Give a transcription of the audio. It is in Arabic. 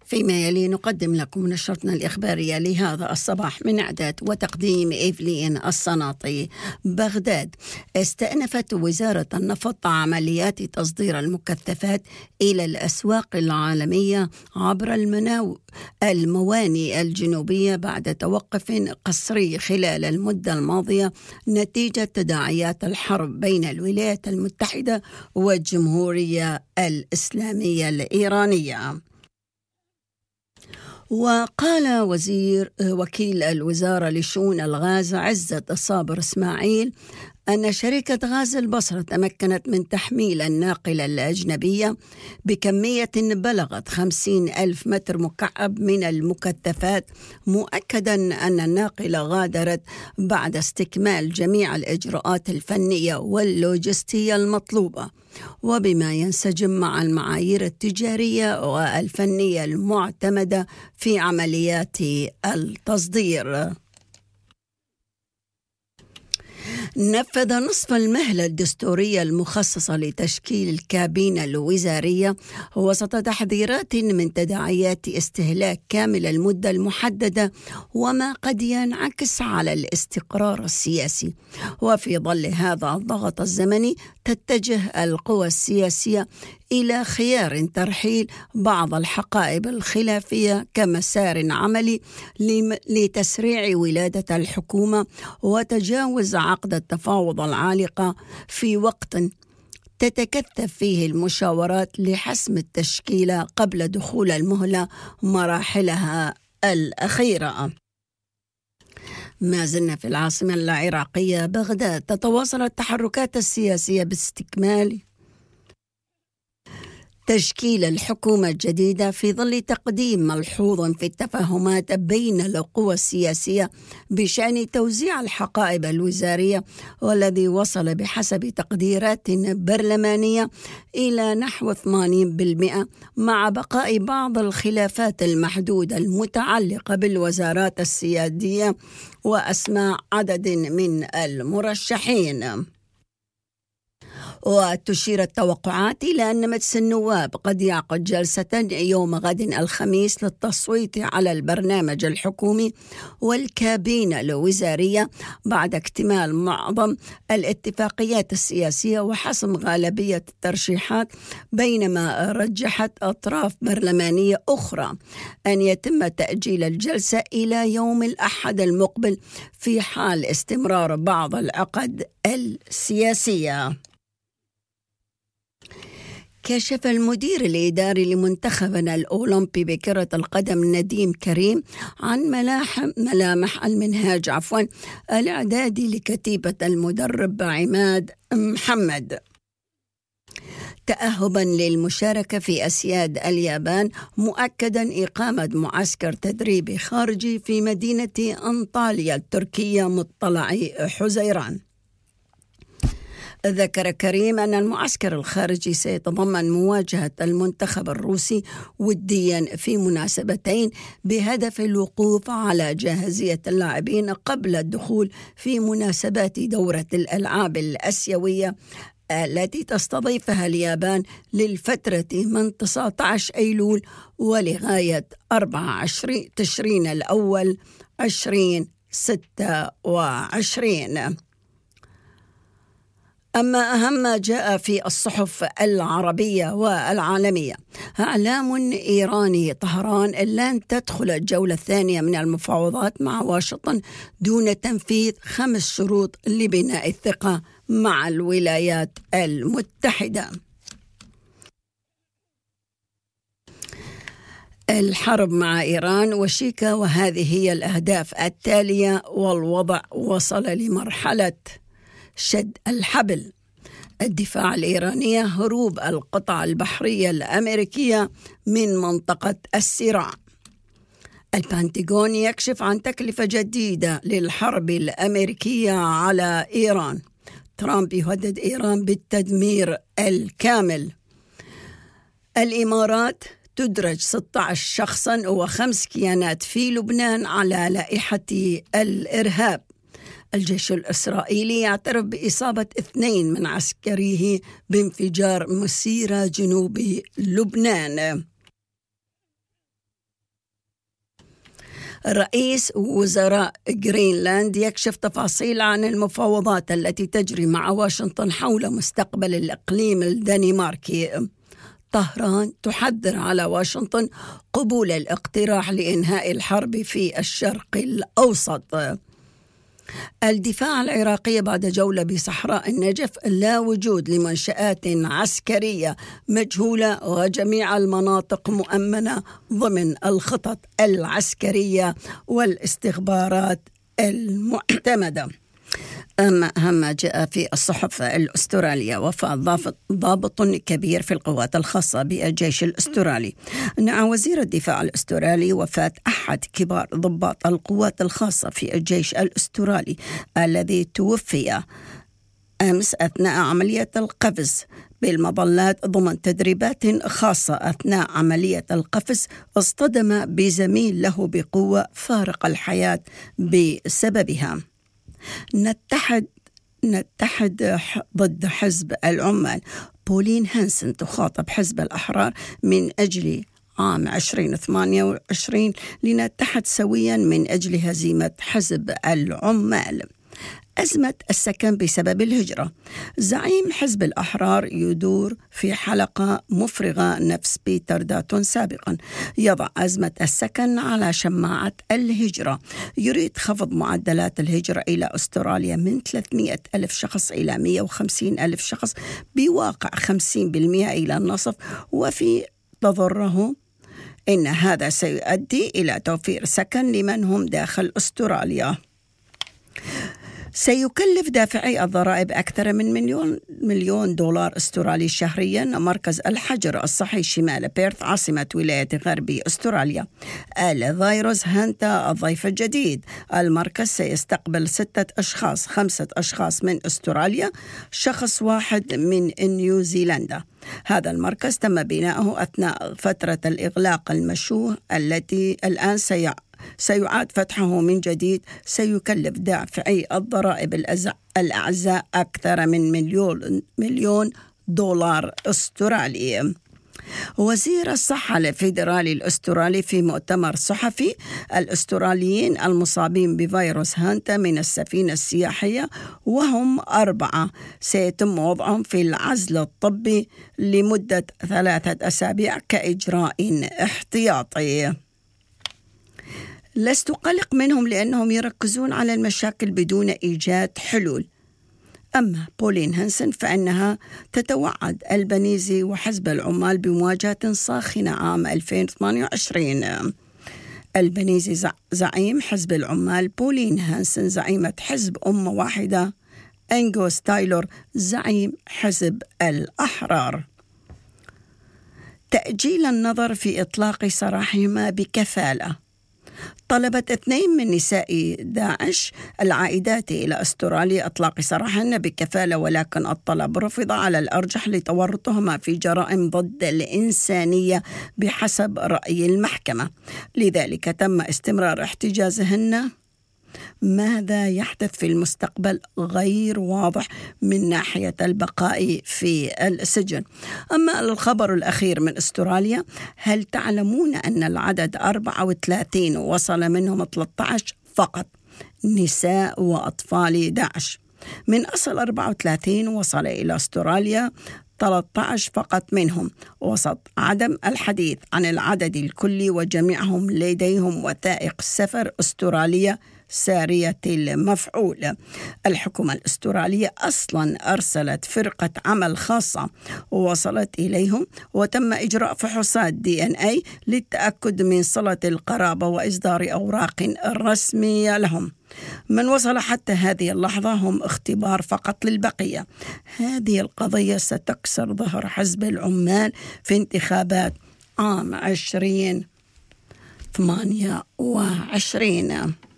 فيما يلي نقدم لكم نشرتنا الإخبارية لهذا الصباح من إعداد وتقديم إيفلين الصناطي. بغداد. استأنفت وزارة النفط عمليات تصدير المكثفات إلى الأسواق العالمية عبر الموانئ الجنوبية بعد توقف قسري خلال المدة الماضية نتيجة تداعيات الحرب بين الولايات المتحدة والجمهورية الإسلامية الإيرانية. وقال وكيل الوزارة لشؤون الغاز عزت الصابر إسماعيل أن شركة غاز البصرة تمكنت من تحميل الناقلة الأجنبية بكمية بلغت 50,000 متر مكعب من المكثفات، مؤكدا أن الناقلة غادرت بعد استكمال جميع الإجراءات الفنية واللوجستية المطلوبة، وبما ينسجم مع المعايير التجارية والفنية المعتمدة في عمليات التصدير. نفذ نصف المهلة الدستورية المخصصة لتشكيل الكابينة الوزارية وسط تحذيرات من تداعيات استهلاك كامل المدة المحددة وما قد ينعكس على الاستقرار السياسي. وفي ظل هذا الضغط الزمني تتجه القوى السياسية إلى خيار ترحيل بعض الحقائب الخلافية كمسار عملي لتسريع ولادة الحكومة وتجاوز عقد التفاوض العالقة في وقت تتكثف فيه المشاورات لحسم التشكيلة قبل دخول المهلة مراحلها الأخيرة. ما زلنا في العاصمة العراقية بغداد. تتواصل التحركات السياسية باستكمال تشكيل الحكومة الجديدة في ظل تقديم ملحوظ في التفاهمات بين القوى السياسية بشأن توزيع الحقائب الوزارية، والذي وصل بحسب تقديرات برلمانية إلى نحو 80%، مع بقاء بعض الخلافات المحدودة المتعلقة بالوزارات السيادية وأسماء عدد من المرشحين. وتشير التوقعات إلى أن مجلس النواب قد يعقد جلسة يوم غد الخميس للتصويت على البرنامج الحكومي والكابينة الوزارية بعد اكتمال معظم الاتفاقيات السياسية وحسم غالبية الترشيحات، بينما رجحت أطراف برلمانية أخرى أن يتم تأجيل الجلسة إلى يوم الأحد المقبل في حال استمرار بعض العقد السياسية. كشف المدير الإداري لمنتخبنا الأولمبي بكرة القدم نديم كريم عن ملامح المنهاج الإعدادي لكتيبة المدرب عماد محمد تأهبا للمشاركة في أسياد اليابان، مؤكدا إقامة معسكر تدريبي خارجي في مدينة أنطاليا التركية مطلع حزيران. ذكر كريم أن المعسكر الخارجي سيتضمن مواجهة المنتخب الروسي وديا في مناسبتين بهدف الوقوف على جاهزية اللاعبين قبل الدخول في مناسبات دورة الألعاب الآسيوية التي تستضيفها اليابان للفترة من 19 أيلول ولغاية 24 تشرين الأول 2026. أما أهم ما جاء في الصحف العربية والعالمية: إعلام إيراني: طهران لن تدخل الجولة الثانية من المفاوضات مع واشنطن دون تنفيذ 5 شروط لبناء الثقة مع الولايات المتحدة. الحرب مع إيران وشيكا، وهذه هي الأهداف التالية، والوضع وصل لمرحلة شد الحبل. الدفاع الإيرانية: هروب القطع البحرية الأمريكية من منطقة الصراع. البنتاغون يكشف عن تكلفة جديدة للحرب الأمريكية على إيران. ترامب يهدد إيران بالتدمير الكامل. الإمارات: تدرج 16 شخصا و5 كيانات في لبنان على لائحة الإرهاب. الجيش الإسرائيلي يعترف بإصابة 2 من عسكريه بانفجار مسيرة جنوب لبنان. رئيس وزراء غرينلاند يكشف تفاصيل عن المفاوضات التي تجري مع واشنطن حول مستقبل الإقليم الدنماركي. طهران تحذر على واشنطن قبول الاقتراح لإنهاء الحرب في الشرق الأوسط. الدفاع العراقي بعد جولة بصحراء النجف: لا وجود لمنشآت عسكرية مجهولة وجميع المناطق مؤمنة ضمن الخطط العسكرية والاستخبارات المعتمدة. أما جاء في الصحف الأسترالية: وفاة ضابط كبير في القوات الخاصة بالجيش الأسترالي. نعى وزير الدفاع الأسترالي وفاة أحد كبار ضباط القوات الخاصة في الجيش الأسترالي الذي توفي أمس أثناء عملية القفز بالمظلات ضمن تدريبات خاصة. أثناء عملية القفز اصطدم بزميل له بقوة فارق الحياة بسببها. نتحد ضد حزب العمال. بولين هانسن تخاطب حزب الأحرار من أجل عام 2028 لنتحد سويا من أجل هزيمة حزب العمال. أزمة السكن بسبب الهجرة. زعيم حزب الأحرار يدور في حلقة مفرغة نفس بيتر داتون سابقا، يضع أزمة السكن على شماعة الهجرة. يريد خفض معدلات الهجرة إلى أستراليا من 300 ألف شخص إلى 150 ألف شخص، بواقع 50% إلى النصف. وفي تضره إن هذا سيؤدي إلى توفير سكن لمن هم داخل أستراليا. سيكلف دافعي الضرائب أكثر من مليون دولار استرالي شهريا مركز الحجر الصحي شمال بيرث عاصمة ولاية غربي أستراليا. الفيروس هانتا الضيف الجديد. المركز سيستقبل 6 أشخاص، 5 أشخاص من أستراليا، شخص واحد من نيوزيلندا. هذا المركز تم بناؤه أثناء فترة الإغلاق المشوه التي الآن سيعاد فتحه من جديد. سيكلف دافعي الضرائب الأعزاء أكثر من مليون دولار أسترالي. وزير الصحة الفيدرالي الأسترالي في مؤتمر صحفي: الأستراليين المصابين بفيروس هانتا من السفينة السياحية وهم 4 سيتم وضعهم في العزل الطبي لمدة 3 أسابيع كإجراء احتياطي. لست قلق منهم لأنهم يركزون على المشاكل بدون إيجاد حلول. أما بولين هانسن فإنها تتوعد البنيزي وحزب العمال بمواجهة صاخنة عام 2028. البنيزي زعيم حزب العمال، بولين هانسن زعيمة حزب أمة واحدة، أنغوس تايلور زعيم حزب الأحرار. تأجيل النظر في إطلاق سراحهما بكفالة. طلبت 2 من نساء داعش العائدات إلى أستراليا إطلاق سراحهن بكفالة، ولكن الطلب رفض على الأرجح لتورطهما في جرائم ضد الإنسانية بحسب رأي المحكمة. لذلك تم استمرار احتجازهن. ماذا يحدث في المستقبل غير واضح من ناحية البقاء في السجن. أما الخبر الأخير من أستراليا: هل تعلمون أن العدد 34 وصل منهم 13 فقط نساء وأطفال داعش؟ من أصل 34 وصل إلى أستراليا 13 فقط منهم، وسط عدم الحديث عن العدد الكلي، وجميعهم لديهم وثائق سفر أسترالية سارية المفعول. الحكومة الأسترالية أصلا أرسلت فرقة عمل خاصة ووصلت إليهم، وتم إجراء فحوصات DNA للتأكد من صلة القرابة وإصدار أوراق رسمية لهم. من وصل حتى هذه اللحظة هم اختبار فقط للبقية. هذه القضية ستكسر ظهر حزب العمال في انتخابات عام 2028.